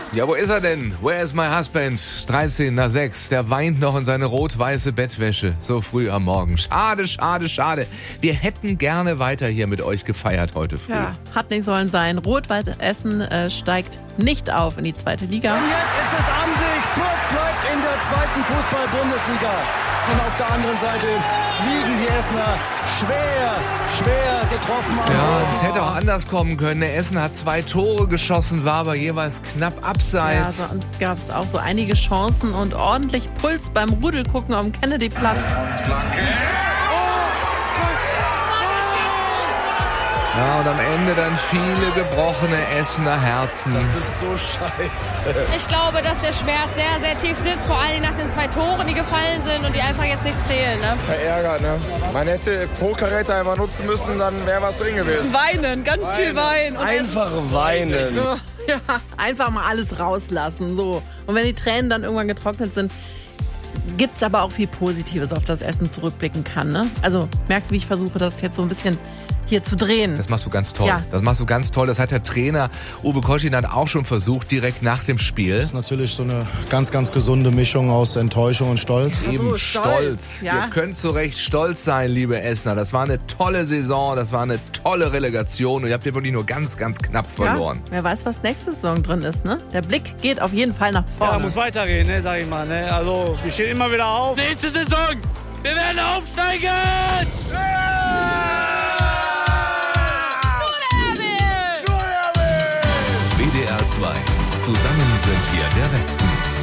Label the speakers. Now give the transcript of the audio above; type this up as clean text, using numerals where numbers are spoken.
Speaker 1: Ja, wo ist er denn? Where is my husband? 13 nach 6. Der weint noch in seine rot-weiße Bettwäsche. So früh am Morgen. Schade, schade, schade. Wir hätten gerne weiter hier mit euch gefeiert heute früh.
Speaker 2: Ja, hat nicht sollen sein. Rot-Weiß Essen steigt nicht auf in die zweite Liga.
Speaker 3: Und jetzt ist es amtlich. Fürth bleibt in der zweiten Fußball-Bundesliga. Und auf der anderen Seite liegen die Essener schwer getroffen.
Speaker 1: Ja, das hätte auch anders kommen können. Der Essen hat 2 Tore geschossen, war aber jeweils knapp abseits.
Speaker 2: Ja, sonst gab es auch so einige Chancen und ordentlich Puls beim Rudelgucken am Kennedyplatz.
Speaker 1: Ja, und am Ende dann viele gebrochene Essener Herzen.
Speaker 3: Das ist so scheiße.
Speaker 4: Ich glaube, dass der Schmerz sehr, sehr tief sitzt, vor allem nach den 2 Toren, die gefallen sind und die einfach jetzt nicht zählen. Ne?
Speaker 5: Verärgert, ne? Man hätte Hochkaräter einfach nutzen müssen, dann wäre was drin gewesen.
Speaker 4: Weinen, ganz viel weinen. Und
Speaker 3: Einfach weinen.
Speaker 2: Ja, einfach mal alles rauslassen. So. Und wenn die Tränen dann irgendwann getrocknet sind, gibt es aber auch viel Positives, auf das Essen zurückblicken kann. Ne? Also merkst du, wie ich versuche, das jetzt so ein bisschen hier zu drehen.
Speaker 1: Das machst du ganz toll.
Speaker 2: Ja.
Speaker 1: Das machst du ganz toll. Das hat der Trainer Uwe Koschinat auch schon versucht, direkt nach dem Spiel.
Speaker 6: Das ist natürlich so eine ganz, ganz gesunde Mischung aus Enttäuschung und Stolz.
Speaker 2: Ach so,
Speaker 1: Eben
Speaker 2: stolz, ja.
Speaker 1: Ihr könnt zu Recht stolz sein, liebe Essener. Das war eine tolle Saison, das war eine tolle Relegation und ihr habt hier wirklich nur ganz, ganz knapp verloren.
Speaker 2: Ja, wer weiß, was nächste Saison drin ist, ne? Der Blick geht auf jeden Fall nach vorne.
Speaker 7: Ja, muss weitergehen, ne, sag ich mal. Ne? Also, wir stehen immer wieder auf. Nächste Saison, wir werden aufsteigen!
Speaker 8: WDR 2. Zusammen sind wir der Westen.